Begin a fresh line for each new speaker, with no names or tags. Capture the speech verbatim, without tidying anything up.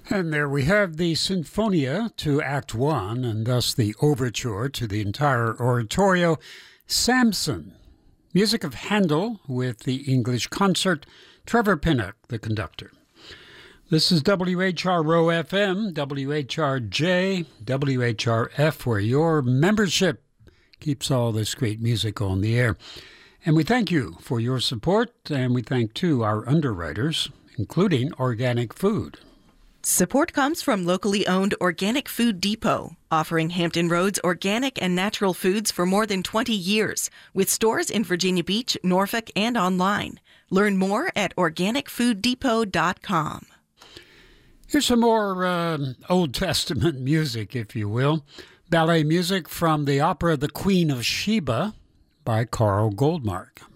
And there we have the Sinfonia to Act One, and thus the overture to the entire oratorio, Samson. Music of Handel with the English Concert, Trevor Pinnock, the conductor. This is W H R O F M, W H R J, W H R F, where your membership keeps all this great music on the air. And we thank you for your support, and we thank, too, our underwriters, including Organic Food.
Support comes from locally owned Organic Food Depot, offering Hampton Roads organic and natural foods for more than twenty years, with stores in Virginia Beach, Norfolk, and online. Learn more at organic food depot dot com.
Here's some more uh, Old Testament music, if you will. Ballet music from the opera The Queen of Sheba by Carl Goldmark.